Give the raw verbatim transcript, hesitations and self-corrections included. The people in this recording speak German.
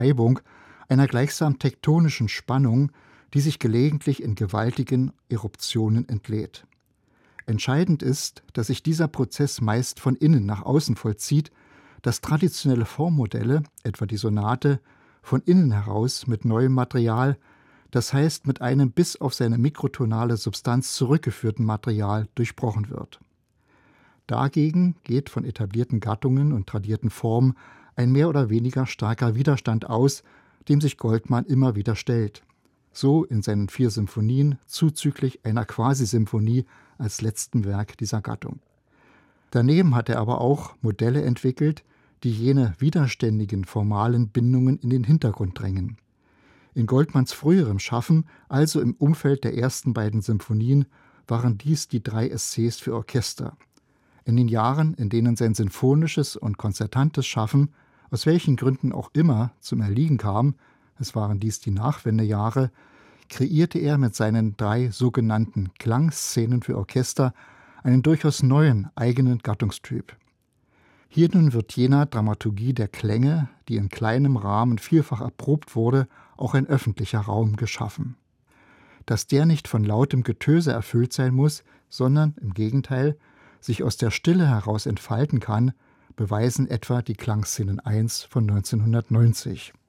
Beschreibung einer gleichsam tektonischen Spannung, die sich gelegentlich in gewaltigen Eruptionen entlädt. Entscheidend ist, dass sich dieser Prozess meist von innen nach außen vollzieht, dass traditionelle Formmodelle, etwa die Sonate, von innen heraus mit neuem Material, das heißt mit einem bis auf seine mikrotonale Substanz zurückgeführten Material, durchbrochen wird. Dagegen geht von etablierten Gattungen und tradierten Formen ein mehr oder weniger starker Widerstand aus, dem sich Goldman immer wieder stellt. So in seinen vier Symphonien zuzüglich einer Quasi-Symphonie als letzten Werk dieser Gattung. Daneben hat er aber auch Modelle entwickelt, die jene widerständigen formalen Bindungen in den Hintergrund drängen. In Goldmans früherem Schaffen, also im Umfeld der ersten beiden Symphonien, waren dies die drei Essais für Orchester. In den Jahren, in denen sein sinfonisches und konzertantes Schaffen, aus welchen Gründen auch immer, zum Erliegen kam, es waren dies die Nachwendejahre, kreierte er mit seinen drei sogenannten Klangszenen für Orchester einen durchaus neuen eigenen Gattungstyp. Hier nun wird jener Dramaturgie der Klänge, die in kleinem Rahmen vielfach erprobt wurde, auch ein öffentlicher Raum geschaffen. Dass der nicht von lautem Getöse erfüllt sein muss, sondern im Gegenteil sich aus der Stille heraus entfalten kann, beweisen etwa die Klangszenen eins von neunzehnhundertneunzig.